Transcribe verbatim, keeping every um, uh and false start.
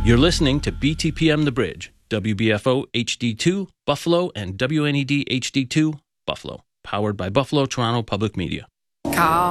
You're listening to B T P M The Bridge, W B F O H D two, Buffalo, and W N E D H D two, Buffalo, powered by Buffalo Toronto Public Media. Call